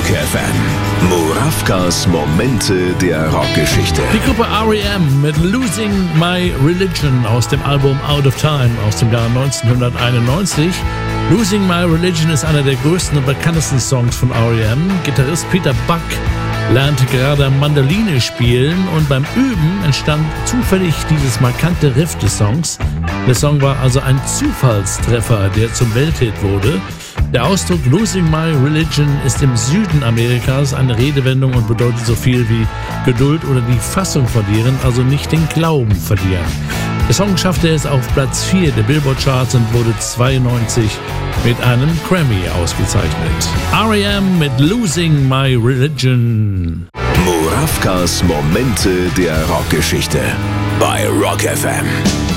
FM. Murawkas Momente der Rockgeschichte. Die Gruppe R.E.M. mit Losing My Religion aus dem Album Out of Time aus dem Jahr 1991. Losing My Religion ist einer der größten und bekanntesten Songs von R.E.M. Gitarrist Peter Buck lernte gerade Mandoline spielen und beim Üben entstand zufällig dieses markante Riff des Songs. Der Song war also ein Zufallstreffer, der zum Welthit wurde. Der Ausdruck Losing My Religion ist im Süden Amerikas eine Redewendung und bedeutet so viel wie Geduld oder die Fassung verlieren, also nicht den Glauben verlieren. Der Song schaffte es auf Platz 4 der Billboard-Charts und wurde 92 mit einem Grammy ausgezeichnet. R.E.M. mit Losing My Religion. Murawkas Momente der Rockgeschichte bei Rock FM.